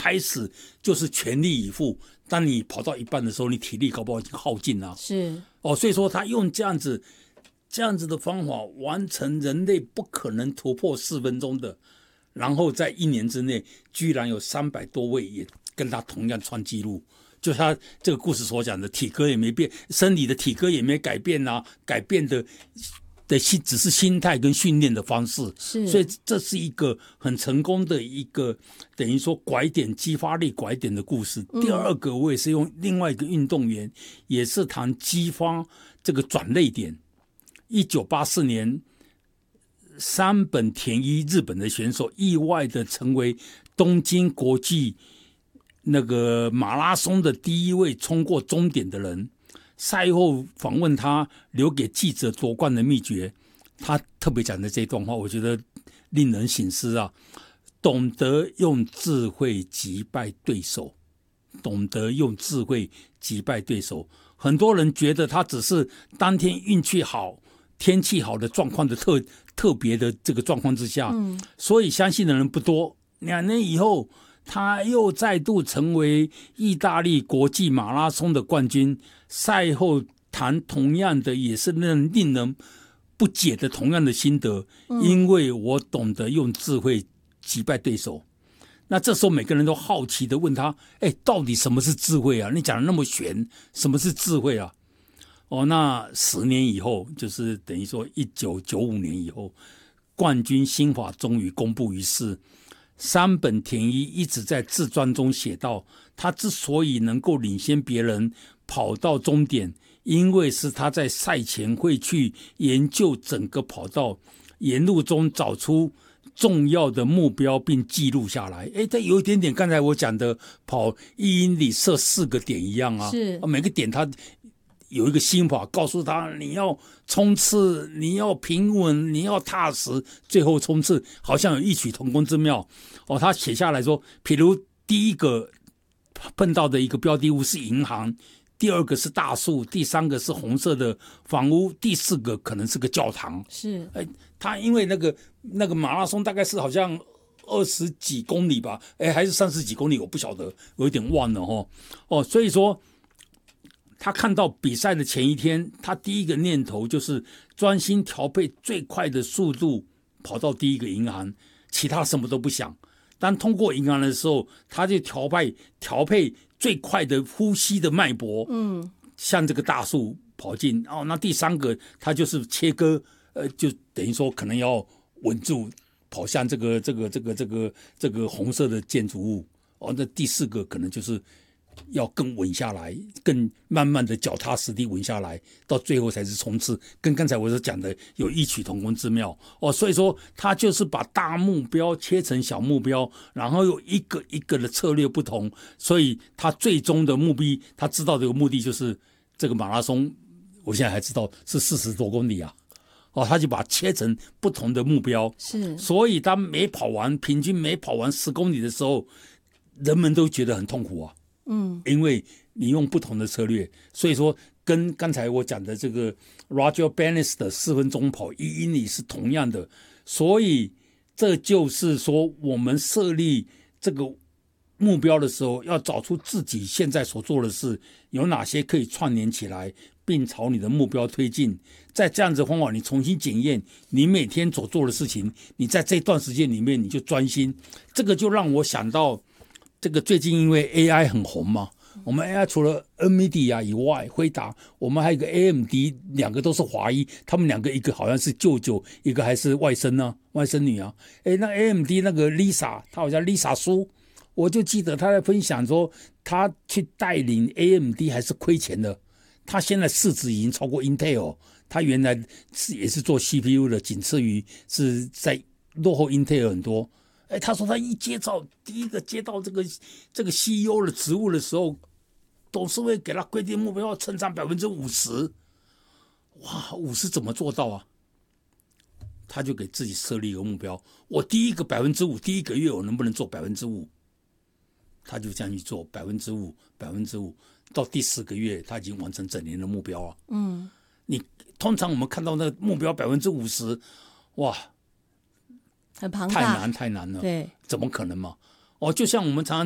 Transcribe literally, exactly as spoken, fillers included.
开始就是全力以赴，当你跑到一半的时候，你体力搞不好已经耗尽了。 是哦，所以说他用这样子这样子的方法完成人类不可能突破四分钟的，然后在一年之内，居然有三百多位也跟他同样创纪录。就他这个故事所讲的，体格也没变，生理的体格也没改变啊，改变的的心只是心态跟训练的方式， 是， 所以这是一个很成功的一个等于说拐点激发力拐点的故事。嗯、第二个，我也是用另外一个运动员，也是谈激发这个转捩点。一九八四年，山本田一日本的选手意外的成为东京国际那个马拉松的第一位冲过终点的人。赛后访问他留给记者夺冠的秘诀，他特别讲的这段话，我觉得令人省思啊！懂得用智慧击败对手，懂得用智慧击败对手。很多人觉得他只是当天运气好、天气好的状况的特特别的这个状况之下，嗯，所以相信的人不多。两年以后，他又再度成为意大利国际马拉松的冠军。赛后谈同样的，也是令令人不解的同样的心得，嗯、因为我懂得用智慧击败对手。那这时候每个人都好奇的问他：哎，到底什么是智慧啊？你讲的那么玄，什么是智慧啊？哦，那十年以后，就是等于说一九九五年以后，冠军新法终于公布于世。山本田一一直在自传中写道，他之所以能够领先别人跑到终点，因为是他在赛前会去研究整个跑道，沿路中找出重要的目标并记录下来。诶，这有一点点刚才我讲的跑一英里设四个点一样啊， 是每个点他有一个心法告诉他，你要冲刺，你要平稳，你要踏实，最后冲刺好像有异曲同工之妙。哦，他写下来说，比如第一个碰到的一个标的物是银行，第二个是大树，第三个是红色的房屋，第四个可能是个教堂。 是， 哎，他因为那个那个马拉松大概是好像二十几公里吧，哎，还是三十几公里，我不晓得，我有点忘了哦。哦，所以说他看到比赛的前一天，他第一个念头就是专心调配最快的速度跑到第一个银行，其他什么都不想。当通过银行的时候，他就调配调配最快的呼吸的脉搏，嗯，向这个大树跑进。哦，那第三个他就是切割，呃，就等于说可能要稳住跑向这个这个这个这个这个红色的建筑物。哦，那第四个可能就是要更稳下来，更慢慢的脚踏实地稳下来，到最后才是冲刺，跟刚才我所讲的有异曲同工之妙。哦，所以说他就是把大目标切成小目标，然后有一个一个的策略不同，所以他最终的目的，他知道这个目的就是这个马拉松，我现在还知道是四十多公里啊。哦，他就把它切成不同的目标， 是， 所以他每跑完，平均每跑完十公里的时候，人们都觉得很痛苦啊。嗯，因为你用不同的策略，所以说跟刚才我讲的这个 Roger Bannister 的四分钟跑一英里是同样的，所以这就是说我们设立这个目标的时候，要找出自己现在所做的事有哪些可以串联起来，并朝你的目标推进。在这样子的方法，你重新检验你每天所做的事情，你在这段时间里面你就专心。这个就让我想到这个最近因为 A I 很红嘛，我们 A I 除了 NVIDIA 以外，辉达，我们还有一个 A M D， 两个都是华裔，他们两个一个好像是舅舅，一个还是外甥呢、啊，外甥女啊。哎，那 A M D 那个 Lisa， 她好像 Lisa 苏，我就记得她在分享说，她去带领 A M D 还是亏钱的，她现在市值已经超过 Intel， 她原来是也是做 C P U 的，仅次于是在落后 Intel 很多。哎，他说他一接到第一个接到这个这个 C E O 的职务的时候，董事会给他规定目标要成长百分之五十，哇，五十怎么做到啊？他就给自己设立一个目标，我第一个百分之五，第一个月我能不能做百分之五？他就这样去做百分之五，百分之五，到第四个月他已经完成整年的目标了。嗯，你通常我们看到那个目标百分之五十，哇！ 很庞大， 太难太难了， 对， 怎么可能嘛？哦，就像我们常常